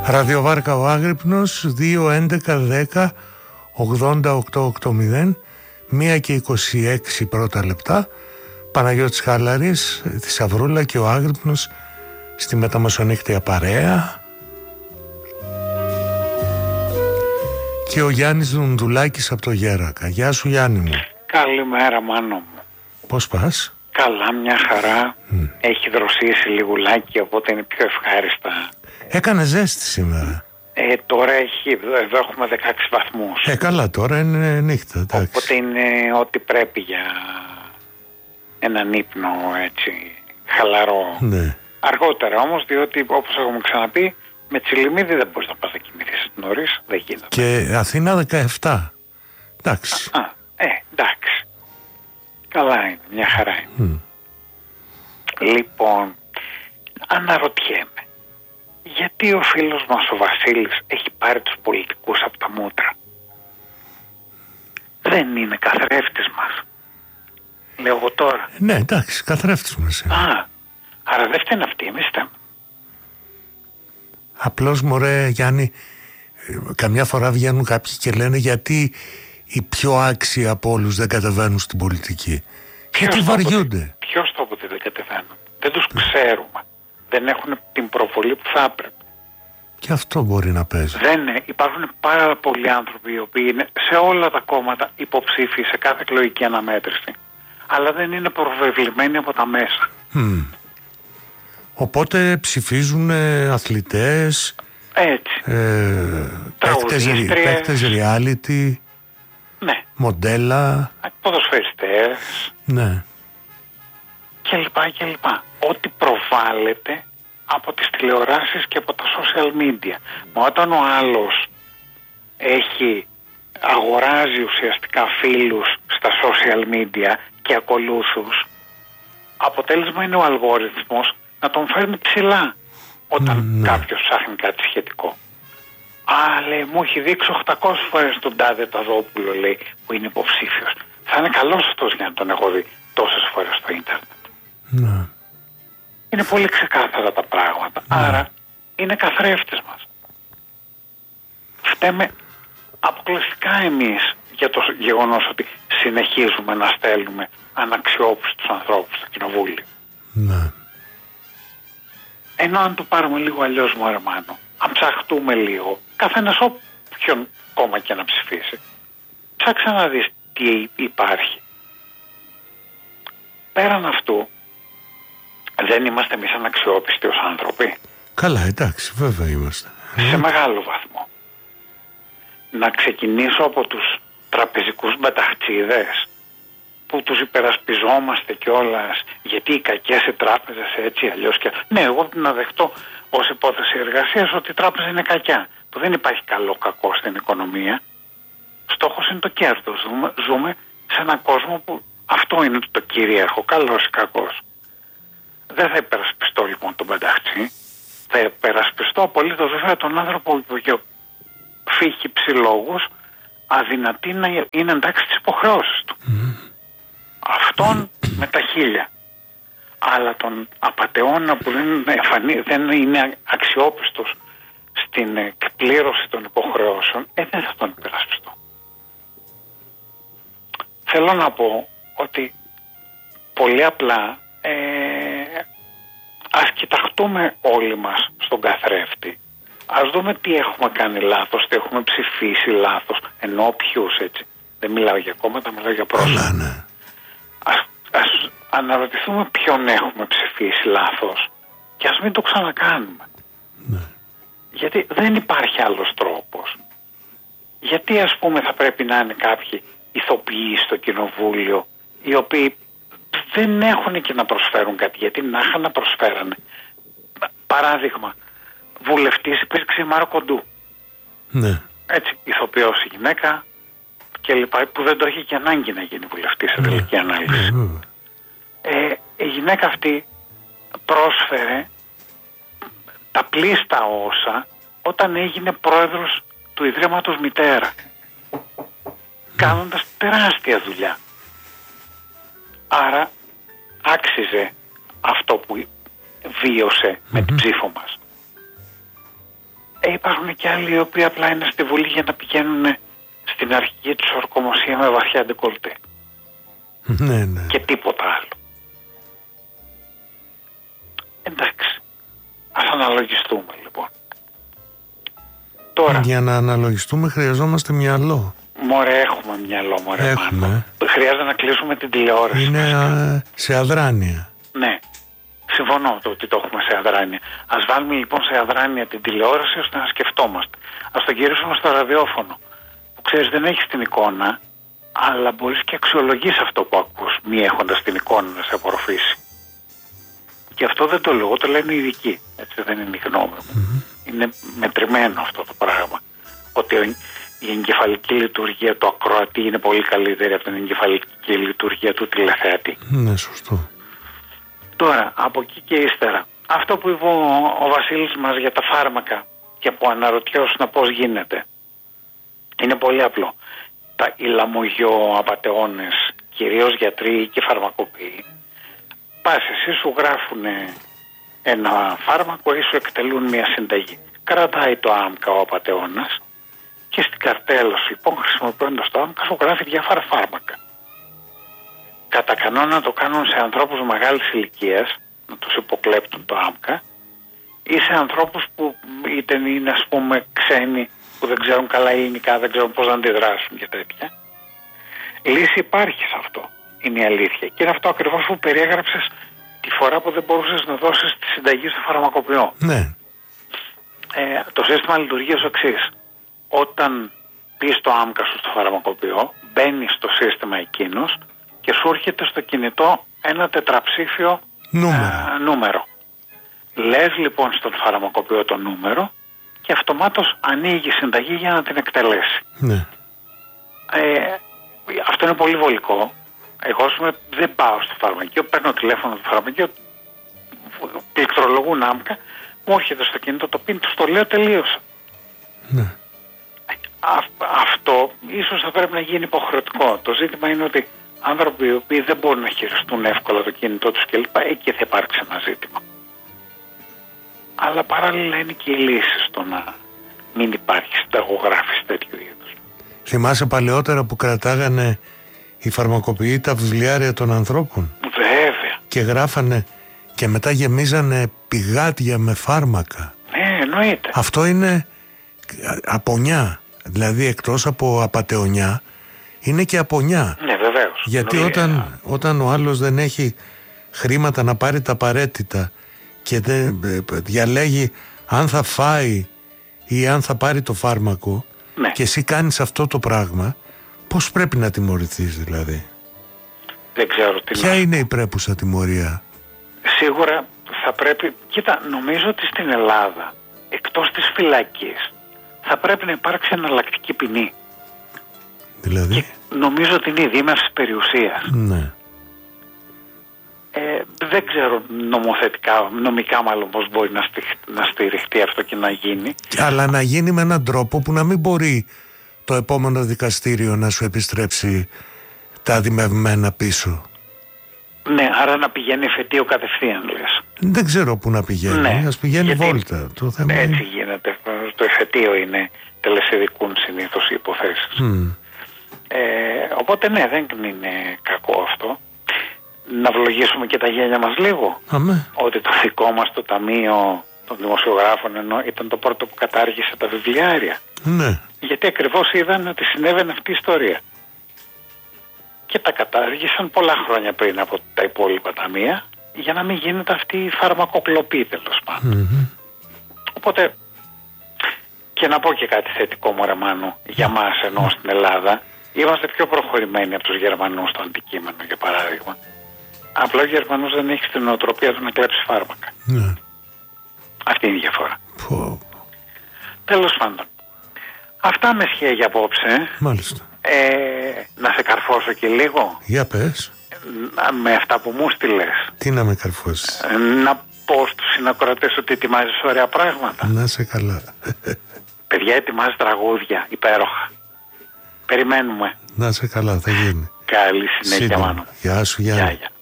Ραδιοβάρκα ο Άγρυπνος 2-11-10-80-880, 1 και 26 πρώτα λεπτά. Παναγιώτης Χάλαρης, τη Σαβρούλα και ο Άγρυπνος στη μεταμεσονύχτια παρέα. Και ο Γιάννης Δουνδουλάκης από το Γέρακα. Γεια σου Γιάννη μου. Καλημέρα Μάνο μου. Πώς πας? Καλά, μια χαρά. Έχει δροσίσει λιγουλάκι, οπότε είναι πιο ευχάριστα. Έκανε ζέστη σήμερα. Τώρα εδώ έχουμε 16 βαθμούς. Καλά, τώρα είναι νύχτα, εντάξει. Οπότε είναι ό,τι πρέπει για έναν ύπνο έτσι χαλαρό. Ναι. Αργότερα όμως, διότι όπως έχουμε ξαναπεί, με τσιλιμίδι δεν μπορείς να πας να κοιμηθείς νωρίς, δεν γίνεται. Και Αθήνα 17. Εντάξει. Εντάξει. Καλά είναι, μια χαρά είναι. Λοιπόν, αναρωτιέμαι, γιατί ο φίλος μας ο Βασίλης έχει πάρει τους πολιτικούς από τα μούτρα? Δεν είναι καθρέφτης μας? Λέω εγώ τώρα. Ναι, εντάξει, καθρέφτης μας είναι. Άρα δεν φταίνε αυτοί, εμείς φταίμε. Απλώς μωρέ Γιάννη, καμιά φορά βγαίνουν κάποιοι και λένε γιατί οι πιο άξιοι από όλους δεν κατεβαίνουν στην πολιτική. Γιατί βαριούνται. Ποιος το είπε ότι δεν κατεβαίνουν? Δεν τους ξέρουμε. Δεν έχουν την προβολή που θα έπρεπε. Και αυτό μπορεί να παίζει. Υπάρχουν πάρα πολλοί άνθρωποι οι οποίοι είναι σε όλα τα κόμματα υποψήφιοι σε κάθε εκλογική αναμέτρηση, αλλά δεν είναι προβεβλημένοι από τα μέσα. Οπότε ψηφίζουν αθλητές, παίκτες reality, ναι, μοντέλα, ποδοσφαιριστές, ναι, κλπ. Ό,τι προβάλλεται από τις τηλεοράσεις και από τα social media. Μα όταν ο άλλος αγοράζει ουσιαστικά φίλους στα social media και ακολούθους, αποτέλεσμα είναι ο αλγόριθμος να τον φέρνει ψηλά όταν κάποιος ψάχνει κάτι σχετικό. Λέει, μου έχει δείξει 800 φορές τον τάδε Ταδόπουλο, λέει, που είναι υποψήφιος. Θα είναι καλός αυτός για να τον έχω δει τόσες φορές στο ίντερνετ. Είναι πολύ ξεκάθαρα τα πράγματα. Άρα είναι καθρέφτης μας. Φταίμε αποκλειστικά εμείς για το γεγονός ότι συνεχίζουμε να στέλνουμε αναξιόπιστους ανθρώπους στο κοινοβούλιο. Ενώ αν το πάρουμε λίγο αλλιώς, μωρέ Μάνο, αν ψαχτούμε λίγο, καθένας όποιον κόμμα και να ψηφίσει, ψάξε να δεις τι υπάρχει. Πέραν αυτού, δεν είμαστε εμείς αναξιόπιστοι ως άνθρωποι? Καλά, εντάξει, βέβαια είμαστε. Σε μεγάλο βαθμό. Να ξεκινήσω από τους τραπεζικούς μπεταχτσίδες που τους υπερασπιζόμαστε κιόλας, γιατί οι κακές οι τράπεζες έτσι αλλιώς και... Ναι, εγώ να δεχτώ ως υπόθεση εργασίας ότι η τράπεζα είναι κακιά, που δεν υπάρχει καλό-κακό στην οικονομία. Στόχος είναι το κέρδος. Ζούμε σε έναν κόσμο που αυτό είναι το κυρίαρχο, καλός ή κακός. Δεν θα υπερασπιστώ λοιπόν τον πενταχτσί. Θα υπερασπιστώ απολύτως βέβαια τον άνθρωπο που για φύχηψη λόγους αδυνατεί να είναι εντάξει στις υποχρεώσεις του. Αυτόν με τα χίλια. Αλλά τον απατεώνα που δεν είναι αξιόπιστος στην εκπλήρωση των υποχρεώσεων, δεν θα τον υπερασπιστώ. Θέλω να πω ότι πολύ απλά ας κοιταχτούμε όλοι μας στον καθρέφτη. Ας δούμε τι έχουμε κάνει λάθος, τι έχουμε ψηφίσει λάθος, ενώ ποιους, έτσι. Δεν μιλάω για κόμματα, μιλάω για πρόσωπα. Ναι. Ας αναρωτηθούμε ποιον έχουμε ψηφίσει λάθος και ας μην το ξανακάνουμε. Ναι. Γιατί δεν υπάρχει άλλος τρόπος. Γιατί ας πούμε θα πρέπει να είναι κάποιοι ηθοποιοί στο κοινοβούλιο οι οποίοι δεν έχουν και να προσφέρουν κάτι, γιατί να είχαν να προσφέρανε. Παράδειγμα, βουλευτής υπήρξε η Μάρο Κοντού. Ναι. Έτσι, ηθοποιός η γυναίκα και λοιπά, που δεν το έχει και ανάγκη να γίνει βουλευτής σε τελική ανάλυση. Η γυναίκα αυτή πρόσφερε τα πλήστα όσα όταν έγινε πρόεδρος του Ιδρύματος Μητέρα, κάνοντας τεράστια δουλειά. Άρα άξιζε αυτό που βίωσε με την ψήφο μας. υπάρχουν και άλλοι οι οποίοι απλά είναι στη Βουλή για να πηγαίνουν στην αρχική τους ορκομοσία με βαθιά ντεκολτέ. Ναι, ναι. Και τίποτα άλλο. Εντάξει. Ας αναλογιστούμε λοιπόν. Τώρα, για να αναλογιστούμε χρειαζόμαστε μυαλό. Μωρέ, έχουμε μυαλό, μωρέ. Έχουμε. Χρειάζεται να κλείσουμε την τηλεόραση. Είναι σε αδράνεια. Ναι. Συμφωνώ το ότι το έχουμε σε αδράνεια. Ας βάλουμε λοιπόν σε αδράνεια την τηλεόραση ώστε να σκεφτόμαστε. Ας το γυρίσουμε στο ραδιόφωνο. Που ξέρεις, δεν έχεις την εικόνα, αλλά μπορείς και αξιολογείς αυτό που ακούς, μη έχοντας την εικόνα να σε απορροφήσει. Και αυτό δεν το λέω, το λένε οι ειδικοί. Έτσι δεν είναι η γνώμη μου. Είναι μετρημένο αυτό το πράγμα. Ότι η εγκεφαλική λειτουργία του ακροατή είναι πολύ καλύτερη από την εγκεφαλική λειτουργία του τηλεθεατή. Ναι, σωστό. Τώρα, από εκεί και ύστερα, αυτό που είπε ο Βασίλης μας για τα φάρμακα και που αναρωτιώσουν πώς γίνεται, είναι πολύ απλό. Οι λαμογειοαπατεώνες, κυρίως γιατροί και φαρμακοποιοί, πας εσύ, σου γράφουν ένα φάρμακο ή σου εκτελούν μια συνταγή. Κρατάει το άμκα ο απατεώνας και στην καρτέλα σου, λοιπόν, χρησιμοποιώντας το άμκα, σου γράφει διάφορα φάρμακα. Κατά κανόνα το κάνουν σε ανθρώπους μεγάλης ηλικίας, να τους υποκλέπτουν το άμκα, ή σε ανθρώπους που είτε είναι, ας πούμε, ξένοι, που δεν ξέρουν καλά ελληνικά, δεν ξέρουν πώς να αντιδράσουν και τέτοια. Λύση υπάρχει σε αυτό, είναι η αλήθεια. Και είναι αυτό ακριβώς που περιέγραψες τη φορά που δεν μπορούσες να δώσεις τη συνταγή στο φαρμακοποιό. Ναι. Το σύστημα λειτουργεί ως εξής. Όταν πεις το άμκα σου στο φαρμακοποιό, μπαίνεις στο σύστημα εκείνος και σου έρχεται στο κινητό ένα τετραψήφιο νούμερο. Λες λοιπόν στον φαρμακοποιό το νούμερο και αυτομάτως ανοίγει η συνταγή για να την εκτελέσει. Ναι. Αυτό είναι πολύ βολικό. Εγώ δεν πάω στο φαρμακείο, παίρνω τηλέφωνο του φαρμακείου, πληκτρολογούν άμκα, μου έρχεται στο κινητό το πιν, το λέω, τελείωσα. Ναι. Αυτό ίσως θα πρέπει να γίνει υποχρεωτικό. Το ζήτημα είναι ότι άνθρωποι οι οποίοι δεν μπορούν να χειριστούν εύκολα το κινητό τους κλπ, εκεί θα υπάρξει ένα ζήτημα. Αλλά παράλληλα είναι και η λύση στο να μην υπάρχει συνταγογράφηση τέτοιου είδους. Θυμάσαι παλαιότερα που κρατάγανε οι φαρμακοποιοί τα βιβλιάρια των ανθρώπων? Βέβαια. Και γράφανε και μετά γεμίζανε πηγάδια με φάρμακα. Ναι, εννοείται. Αυτό είναι απονιά. Δηλαδή εκτός από απατεωνιά είναι και απονιά. Ναι, βεβαίως. Γιατί όταν ο άλλος δεν έχει χρήματα να πάρει τα απαραίτητα και δεν διαλέγει αν θα φάει ή αν θα πάρει το φάρμακο, ναι, και εσύ κάνεις αυτό το πράγμα, πώς πρέπει να τιμωρηθείς δηλαδή? Δεν ξέρω τι. Ποια είναι η πρέπουσα τιμωρία? Σίγουρα θα πρέπει. Κοίτα, νομίζω ότι στην Ελλάδα, εκτός της φυλακής, θα πρέπει να υπάρξει εναλλακτική ποινή. Δηλαδή? Και νομίζω ότι είναι η δίμευση περιουσίας. Ναι. Δεν ξέρω νομικά μάλλον πώς μπορεί να στηριχτεί αυτό και να γίνει. Αλλά να γίνει με έναν τρόπο που να μην μπορεί το επόμενο δικαστήριο να σου επιστρέψει τα δημευμένα πίσω. Ναι, άρα να πηγαίνει εφετείο κατευθείαν, λες. Δεν ξέρω πού να πηγαίνει, ναι, ας πηγαίνει βόλτα. Το θέμα έτσι γίνεται. Το εφετείο είναι τελεσιδικούν συνήθως οι υποθέσεις. Οπότε ναι, δεν είναι κακό αυτό. Να ευλογήσουμε και τα γένια μας λίγο. Αμέ. Ότι το δικό μας το ταμείο των δημοσιογράφων ήταν το πρώτο που κατάργησε τα βιβλιάρια. Ναι. Γιατί ακριβώς είδαν ότι συνέβαινε αυτή η ιστορία. Και τα κατάργησαν πολλά χρόνια πριν από τα υπόλοιπα ταμεία για να μην γίνεται αυτή η φαρμακοκλοπή, τέλος πάντων. Οπότε, και να πω και κάτι θετικό, μωρέ Μάνου, για μας ενώ στην Ελλάδα είμαστε πιο προχωρημένοι από τους Γερμανούς στο αντικείμενο, για παράδειγμα. Απλά ο Γερμανός δεν έχει στην νοοτροπία του να κλέψει φάρμακα. Ναι. Αυτή είναι η διαφορά. Τέλος πάντων. Αυτά με σχέδια για απόψε. Μάλιστα. Να σε καρφώσω και λίγο. Για πες. Με αυτά που μου στείλες. Τι να με καρφώσεις? Να πω στους συνακροατές ότι ετοιμάζεις ωραία πράγματα. Να σε καλά. Παιδιά, ετοιμάζεις τραγούδια υπέροχα. Περιμένουμε. Να σε καλά, θα γίνει. Καλή συνέχεια, Μάνο. Γεια σου, γεια.